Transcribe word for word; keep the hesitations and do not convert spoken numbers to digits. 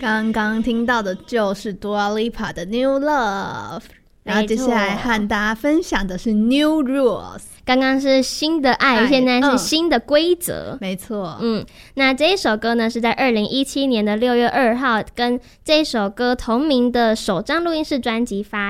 刚刚听到的就是 Dua Lipa 的 New Love， 然后接下来和大家分享的是 New Rules。 刚刚是新的爱，爱现在是新的规则、嗯、 没错。 嗯，那这一首歌呢是在二零一七年的六月二号跟这一首歌同名的首张录音室专辑发